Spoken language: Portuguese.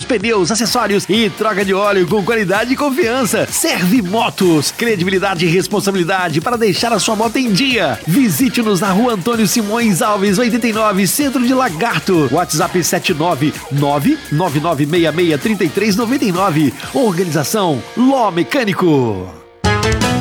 pneus, acessórios e troca de óleo com qualidade e confiança. Servimotos, credibilidade e responsabilidade para deixar a sua moto em dia. Visite-nos na Rua Antônio Simões Alves, 89, Centro de Lagarto. WhatsApp 79999663399. Organização Ló Mecânico.